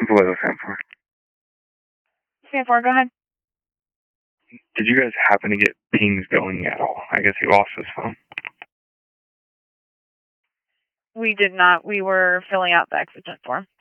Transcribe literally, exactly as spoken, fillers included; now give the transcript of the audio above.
What was that for? Stand for, go ahead. Did you guys happen to get pings going at all? I guess he lost his phone. We did not. We were filling out the exigent form.